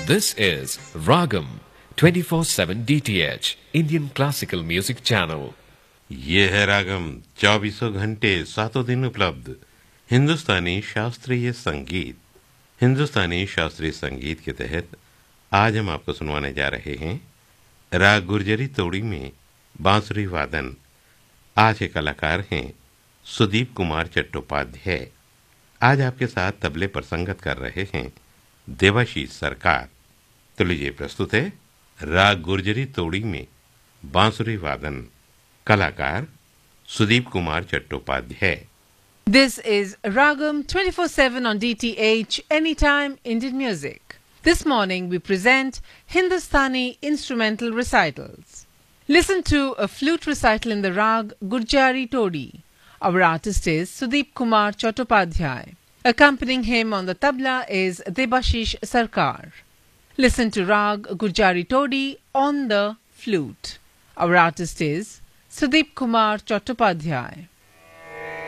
This is Ragam 24/7 DTH Indian Classical Music Channel. ये है रागम 24 घंटे 7 दिन उपलब्ध हिंदुस्तानी शास्त्रीय संगीत। हिंदुस्तानी शास्त्रीय संगीत के तहत आज हम आपको सुनवाने जा रहे हैं राग गुर्जरी तोड़ी में बांसुरी वादन। आज के कलाकार हैं सुदीप कुमार चट्टोपाध्याय। आज आपके साथ तबले पर संगत कर रहे हैं देवाशीष सरकार। तो लीजिए प्रस्तुत है राग गुर्जरी तोड़ी में बांसुरी वादन। कलाकार Sudeep Kumar Chattopadhyay. This is Ragam 24/7 on DTH Anytime Indian Music. This morning we present Hindustani instrumental recitals. Listen to a flute recital in the Rag Gurjari Todi. Our artist is Sudeep Kumar Chattopadhyay. Accompanying him on the tabla is Debashish Sarkar. Listen to Rag Gurjari Todi on the flute. Our artist is Sudeep Kumar Chattopadhyay.